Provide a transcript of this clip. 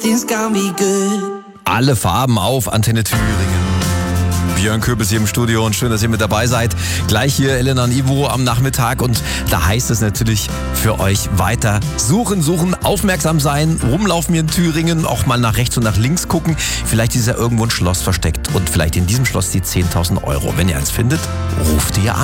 Things gonna be good. Alle Farben auf Antenne Thüringen. Björn Köpes hier im Studio und schön, dass ihr mit dabei seid. Gleich hier Elena und Ivo am Nachmittag und da heißt es natürlich für euch weiter suchen, aufmerksam sein, rumlaufen hier in Thüringen, auch mal nach rechts und nach links gucken. Vielleicht ist ja irgendwo ein Schloss versteckt und vielleicht in diesem Schloss die 10.000 Euro. Wenn ihr eins findet, ruft ihr an.